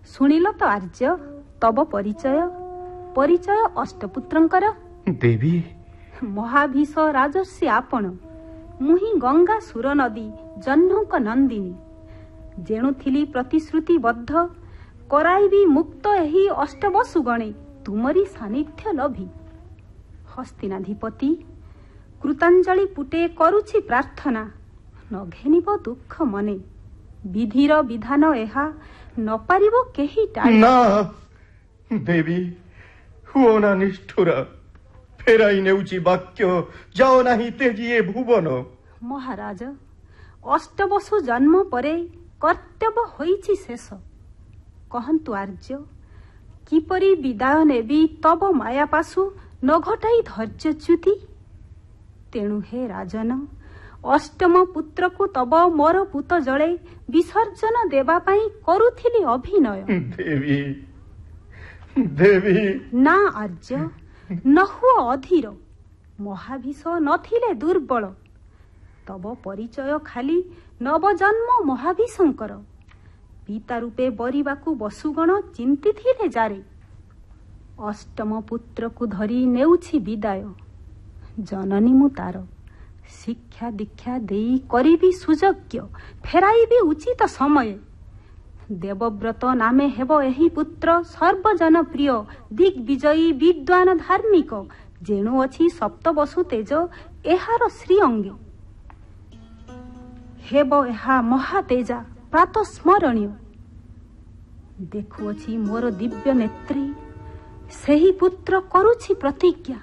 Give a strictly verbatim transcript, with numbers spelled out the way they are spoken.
ଶୁଣିଲ ତ ଆର୍ଯ୍ୟ ତବ ପରିଚୟ ପରିଚୟ ଅଷ୍ଟପୁତ୍ରଙ୍କର। ଦେବୀ ମହାଭୀଷ ରାଜର୍ଷି ଆପଣ, ମୁହିଁ ଗଙ୍ଗା ସୁର ନଦୀ ଜହ୍ନଙ୍କ ନନ୍ଦିନୀ। ଯେଣୁଥିଲି ପ୍ରତିଶ୍ରୁତିବଦ୍ଧ, କରାଇବି ମୁକ୍ତ ଏହି ଅଷ୍ଟବସୁ ଗଣେ ତୁମରି ସାନ୍ନିଧ୍ୟ ଲଭି। ହସ୍ତିନାଧିପତି କୃତାଞ୍ଜଳି ପୁଟେ କରୁଛି ପ୍ରାର୍ଥନା, ନଘେନିବ ଦୁଃଖ ମନେ। ବିଧିର ବିଧାନ ଏହା ନ ପାରିବ କେହି ଟାଳି। ନା ଦେବୀ ହୁଅ ନା ନିଷ୍ଠୁର, ଫେରାଇ ନେଉଛି ବାକ୍ୟ, ଯାଅ ନାହିଁ ତେଜିଏ ଭୁବନ। ମହାରାଜ, ଅଷ୍ଟବସୁ ଜନ୍ମ ପରେ କର୍ତ୍ତବ୍ୟ ହୋଇଛି ଶେଷ। କହନ୍ତୁ ଆର୍ଯ୍ୟ, କିପରି ବିଦାୟ ନେବି ତବ ମାୟାପାଶୁ ନ ଘଟାଇ ଧୈର୍ଯ୍ୟଚ୍ୟୁତି। ତେଣୁ ହେ ରାଜନ, ଅଷ୍ଟମ ପୁତ୍ରକୁ ତବ ମୋର ପୁତ ଜଳେ ବିସର୍ଜନ ଦେବା ପାଇଁ କରୁଥିଲି ଅଭିନୟ। ଦେବୀ ଦେବୀ ନା ଆର୍ଯ୍ୟ, ନ ହୁଅ ଅଧୀର। ମହାଭୀଷ ନଥିଲେ ଦୁର୍ବଳ, ତବ ପରିଚୟ ଖାଲି ନବଜନ୍ମ ମହାଭୀଷଙ୍କର। ପିତା ରୂପେ ବରିବାକୁ ବସୁଗଣ ଚିନ୍ତିଥିଲେ ଜାରେ। ଅଷ୍ଟମ ପୁତ୍ରକୁ ଧରି ନେଉଛି ବିଦାୟ, ଜନନୀ ମୁଁ ତାର। ଶିକ୍ଷା ଦୀକ୍ଷା ଦେଇ କରିବି ସୁଯୋଗ୍ୟ, ଫେରାଇବି ଉଚିତ ସମୟ। ଦେବବ୍ରତ ନାମେ ହେବ ଏହି ପୁତ୍ର ସର୍ବଜନପ୍ରିୟ, ଦିଗ୍ବିଜୟୀ ବିଦ୍ୱାନ ଧାର୍ମିକ। ଯେଣୁ ଅଛି ସପ୍ତବସୁ ତେଜ ଏହାର ଶ୍ରୀ ଅଙ୍ଗେ। ହେବ ଏହା ମହାତେଜା ପ୍ରାତଃସ୍ମରଣୀୟ। ଦେଖୁଅଛି ମୋର ଦିବ୍ୟ ନେତ୍ରୀ, ସେହି ପୁତ୍ର କରୁଛି ପ୍ରତିଜ୍ଞା।